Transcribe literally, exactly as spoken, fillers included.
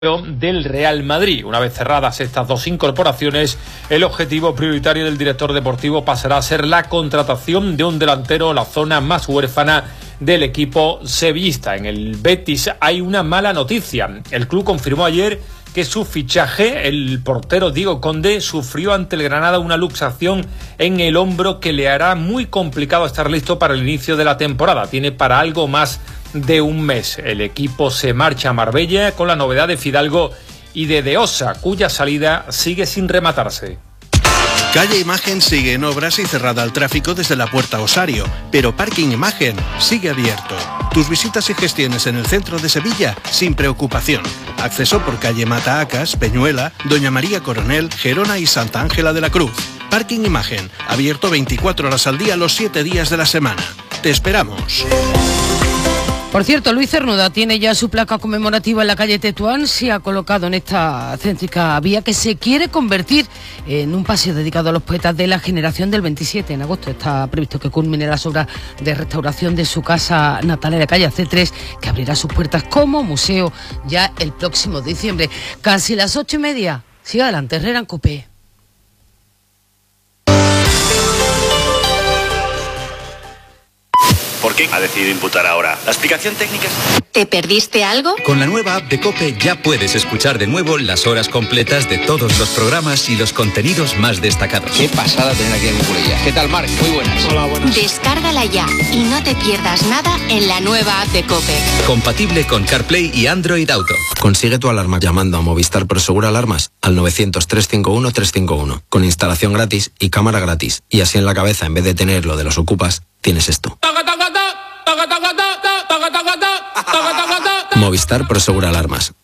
del Real Madrid. Una vez cerradas estas dos incorporaciones, el objetivo prioritario del director deportivo pasará a ser la contratación de un delantero, la zona más huérfana del equipo sevillista. En el Betis hay una mala noticia. El club confirmó ayer que su fichaje, el portero Diego Conde, sufrió ante el Granada una luxación en el hombro que le hará muy complicado estar listo para el inicio de la temporada. Tiene para algo más de un mes. El equipo se marcha a Marbella con la novedad de Fidalgo y de De Osa, cuya salida sigue sin rematarse. Calle Imagen sigue en obras y cerrada al tráfico desde la Puerta Osario, pero Parking Imagen sigue abierto. Tus visitas y gestiones en el centro de Sevilla sin preocupación. Acceso por calle Mataacas, Peñuela, Doña María Coronel, Gerona y Santa Ángela de la Cruz. Parking Imagen, abierto veinticuatro horas al día los siete días de la semana. Te esperamos. Por cierto, Luis Cernuda tiene ya su placa conmemorativa en la calle Tetuán. Se ha colocado en esta céntrica vía que se quiere convertir en un paseo dedicado a los poetas de la generación del veintisiete. En agosto está previsto que culmine las obras de restauración de su casa natal en la calle C tres, que abrirá sus puertas como museo ya el próximo diciembre. Casi las ocho y media. Sigue adelante, Herrera en Cope. ¿Por qué ha decidido imputar ahora? ¿La explicación técnica? ¿Te perdiste algo? Con la nueva app de COPE ya puedes escuchar de nuevo las horas completas de todos los programas y los contenidos más destacados. Qué pasada tener aquí a mi Purilla. ¿Qué tal, Marc? Muy buenas. Hola, buenas. Descárgala ya y no te pierdas nada en la nueva app de COPE. Compatible con CarPlay y Android Auto. Consigue tu alarma llamando a Movistar Prosegura Alarmas al novecientos, trescientos cincuenta y uno, trescientos cincuenta y uno, con instalación gratis y cámara gratis. Y así en la cabeza, en vez de tener lo de los ocupas, tienes esto. Movistar Prosegura Alarmas.